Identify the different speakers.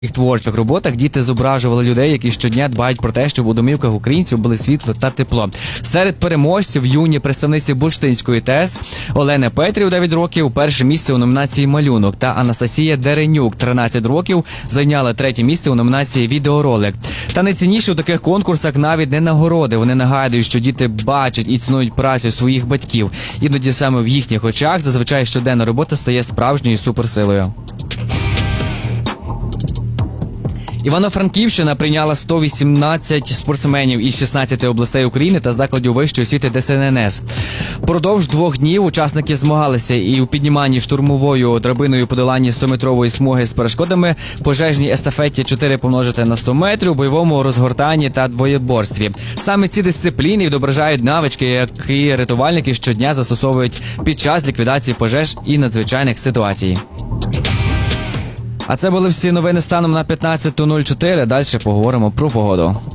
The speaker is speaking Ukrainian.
Speaker 1: В їх творчих роботах діти зображували людей, які щодня дбають про те, щоб у домівках українців були світло та тепло. Серед переможців юні представниці Бурштинської ТЕС Олена Петрів, 9 років, перше місце у номінації «Малюнок», та Анастасія Деренюк, 13 років, зайняла третє місце у номінації «Відеоролик». Та найцінніше у таких конкурсах навіть не нагороди. Вони нагадують, що діти бачать і цінують працю своїх батьків. Іноді саме в їхніх очах зазвичай щоденна робота стає справжньою суперсилою. Івано-Франківщина прийняла 118 спортсменів із 16 областей України та закладів вищої освіти ДСНС. Впродовж 2 днів учасники змагалися і у підніманні штурмовою драбиною, подоланні 100-метрової смуги з перешкодами, пожежній естафеті 4 помножити на 100 метрів, бойовому розгортанні та двоєборстві. Саме ці дисципліни відображають навички, які рятувальники щодня застосовують під час ліквідації пожеж і надзвичайних ситуацій. А це були всі новини станом на 15:04. Далі поговоримо про погоду.